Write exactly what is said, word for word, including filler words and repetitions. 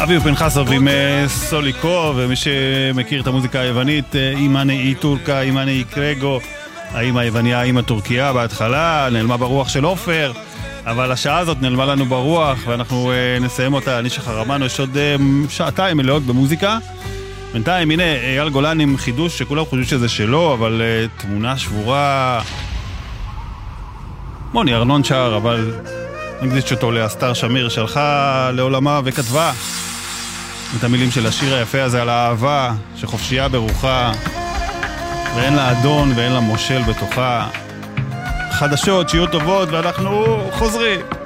אביב פנחסוב עם סוליקו, ומי שמכיר את המוזיקה היוונית, אימאני אי טורקה, אימאני אי קרגו, האמא היווניה, האמא טורקיה בהתחלה, נעלמה ברוח של אופר, אבל השעה הזאת נעלמה לנו ברוח, ואנחנו נסיים אותה. אני שחר רמנו, יש עוד שעתיים מלאות במוזיקה. בינתיים, הנה, אייל גולן עם חידוש שכולם חושבים שזה שלו, אבל uh, תמונה שבורה. מוני ארנון שר, אבל נקדיש אותו לאסתר שמיר, שהלכה לעולמה וכתבה את המילים של השיר היפה הזה על האהבה שחופשייה ברוחה, ואין לה אדון ואין לה מושל בתוכה. חדשות שיהיו טובות, ואנחנו חוזרים.